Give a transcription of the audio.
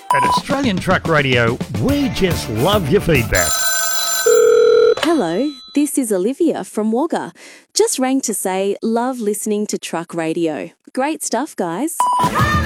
At Australian Truck Radio, we just love your feedback. Hello, this is Olivia from Wagga. Just rang to say love listening to Truck Radio. Great stuff, guys.